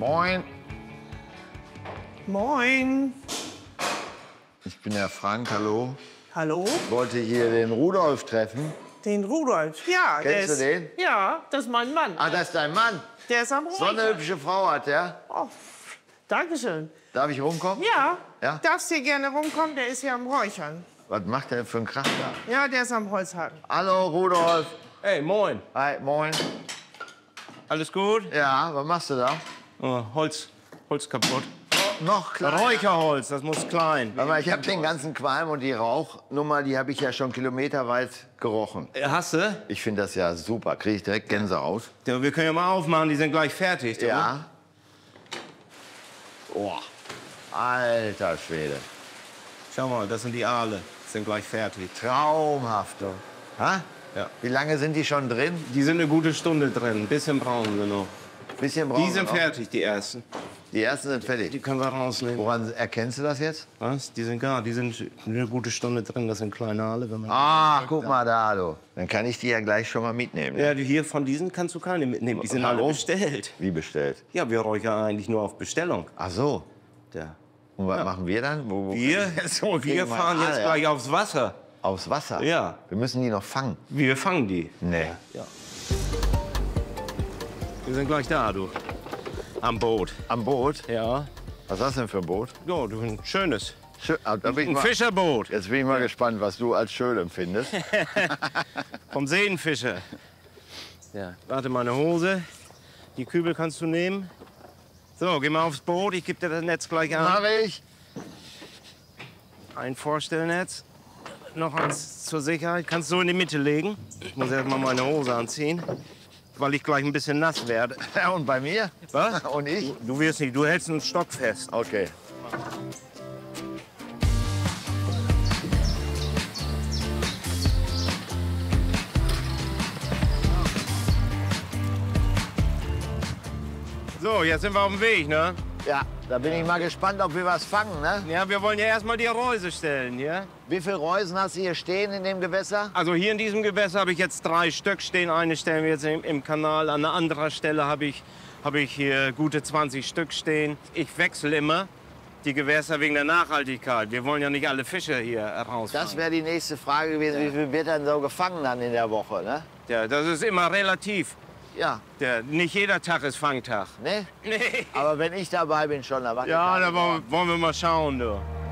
Moin. Moin. Ich bin der Frank, hallo. Hallo? Ich wollte hier den Rudolf treffen. Den Rudolf, ja. Kennst du den? Ja, das ist mein Mann. Ah, das ist dein Mann. Der ist am So eine hübsche Frau hat der. Oh, Dankeschön. Darf ich rumkommen? Ja, Ja? darfst hier gerne rumkommen, der ist ja am Räuchern. Was macht der für einen Krach da? Ja, der ist am Holzhacken. Hallo, Rudolf. Hey, moin. Hi, moin. Alles gut? Ja, was machst du da? Oh, Holz kaputt. Noch kleiner. Räucherholz, das muss klein. Aber ich habe den ganzen Qualm und die Rauchnummer, die habe ich ja schon kilometerweit gerochen. Hast du? Ich finde das ja super. Kriege ich direkt Gänsehaut. Ja, wir können ja mal aufmachen, die sind gleich fertig. du. Ja. Oh, alter Schwede. Schau mal, das sind die Aale. Sind gleich fertig. Traumhaft. du. Ha? Ja. Wie lange sind die schon drin? Die sind eine gute Stunde drin. Ein bisschen brauchen wir noch. Bisschen brauchen Die sind wir noch. fertig, die ersten. Die ersten sind Die fertig. können wir rausnehmen. Woran erkennst du das jetzt? Was? Die sind eine gute Stunde drin. Das sind kleine Aale. Wenn man Ah, guck mal da, du. Dann kann ich die ja gleich schon mal mitnehmen. Ja, hier von diesen kannst du keine mitnehmen. Die sind alle Warum? bestellt. Wie bestellt? Ja, wir räuchern eigentlich nur auf Bestellung. Ach so. Ja. Und was machen wir dann? Wir kriegen fahren jetzt Aale, gleich aufs Wasser. Aufs Wasser? Ja. Wir müssen die noch fangen. Wir fangen die. Nee. Ja. Wir sind gleich da, du. Am Boot. Am Boot? Ja. Was ist das denn für ein Boot? Ja, du, ein schönes. Da bin ich Ein mal, Fischerboot. jetzt bin ich mal gespannt, was du als schön empfindest. Vom Seenfischer. Ja. Warte, meine Hose. Die Kübel kannst du nehmen. So, geh mal aufs Boot. Ich gebe dir das Netz gleich an. Mach ich. Ein Vorstellnetz. Noch eins zur Sicherheit. Kannst du in die Mitte legen. Ich muss erst mal meine Hose anziehen, weil ich gleich ein bisschen nass werde. Ja, und bei mir? Was? Und ich? Du wirst nicht. Du hältst einen Stock fest. Okay. So, jetzt sind wir auf dem Weg, ne? Ja, da bin ich mal gespannt, ob wir was fangen, ne? Ja, wir wollen ja erstmal die Reuse stellen, ja? Wie viele Reusen hast du hier stehen in dem Gewässer? Also hier in diesem Gewässer habe ich jetzt 3 Stück stehen. Eine stellen wir jetzt im Kanal. An einer anderen Stelle habe ich hier gute 20 Stück stehen. Ich wechsle immer die Gewässer wegen der Nachhaltigkeit. Wir wollen ja nicht alle Fische hier rausfangen. Das wäre die nächste Frage gewesen. Wie viel wird dann so gefangen dann in der Woche, ne? Ja, das ist immer relativ. Ja, Nicht jeder Tag ist Fangtag. ne? Nee. Aber wenn ich dabei bin schon, da Ja, da wollen wir mal schauen, du.